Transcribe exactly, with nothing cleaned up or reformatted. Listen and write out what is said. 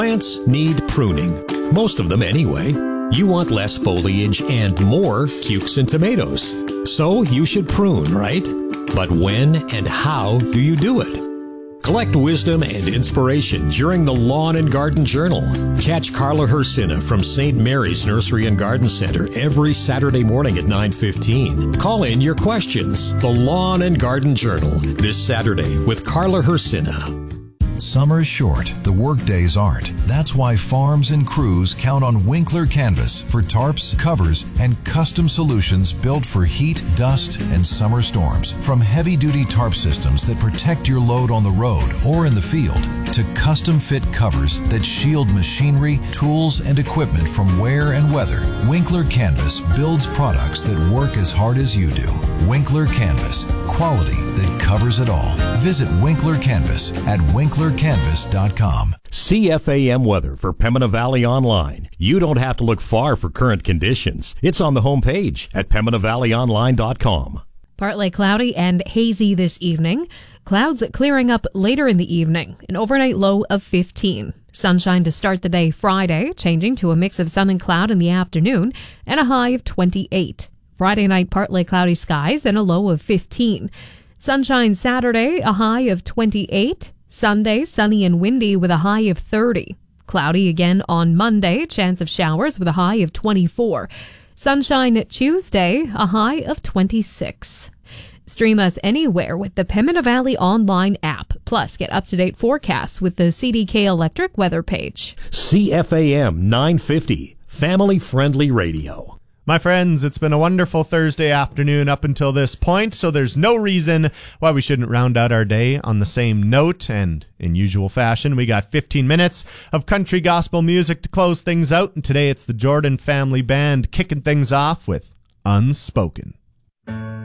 Plants need pruning. Most of them anyway. You want less foliage and more cukes and tomatoes. So you should prune, right? But when and how do you do it? Collect wisdom and inspiration during the Lawn and Garden Journal. Catch Carla Hersina from Saint Mary's Nursery and Garden Center every Saturday morning at nine fifteen. Call in your questions. The Lawn and Garden Journal this Saturday with Carla Hersina. Summer's short, the workdays aren't. That's why farms and crews count on Winkler Canvas for tarps, covers, and custom solutions built for heat, dust, and summer storms. From heavy-duty tarp systems that protect your load on the road or in the field, to custom-fit covers that shield machinery, tools, and equipment from wear and weather, Winkler Canvas builds products that work as hard as you do. Winkler Canvas, quality that covers it all. Visit Winkler Canvas at winkler canvas dot com. C F A M weather for Pembina Valley Online. You don't have to look far for current conditions. It's on the homepage at pembina valley online dot com. Partly cloudy and hazy this evening. Clouds clearing up later in the evening. An overnight low of fifteen. Sunshine to start the day Friday, changing to a mix of sun and cloud in the afternoon, and a high of twenty-eight. Friday night, partly cloudy skies, then a low of fifteen. Sunshine Saturday, a high of twenty-eight. Sunday, sunny and windy with a high of thirty. Cloudy again on Monday, chance of showers with a high of twenty-four. Sunshine Tuesday, a high of twenty-six. Stream us anywhere with the Pembina Valley Online app. Plus, get up-to-date forecasts with the C D K Electric weather page. C F A M nine fifty, family-friendly radio. My friends, it's been a wonderful Thursday afternoon up until this point, so there's no reason why we shouldn't round out our day on the same note. And in usual fashion, we got fifteen minutes of country gospel music to close things out. And today it's the Jordan Family Band kicking things off with Unspoken.